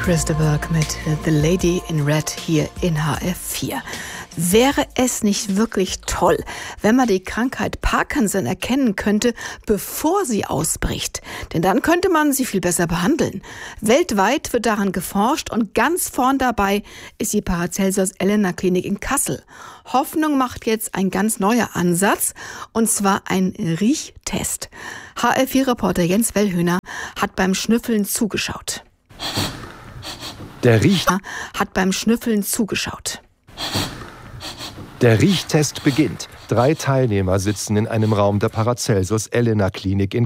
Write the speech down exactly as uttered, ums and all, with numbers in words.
Chris de Burgh mit The Lady in Red hier in H F vier. Wäre es nicht wirklich toll, wenn man die Krankheit Parkinson erkennen könnte, bevor sie ausbricht? Denn dann könnte man sie viel besser behandeln. Weltweit wird daran geforscht und ganz vorn dabei ist die Paracelsus-Elena-Klinik in Kassel. Hoffnung macht jetzt ein ganz neuer Ansatz, und zwar ein Riechtest. H F vier-Reporter Jens Wellhöhner hat beim Schnüffeln zugeschaut. Der Riech hat beim Schnüffeln zugeschaut. Der Riechtest beginnt. Drei Teilnehmer sitzen in einem Raum der Paracelsus-Elena-Klinik in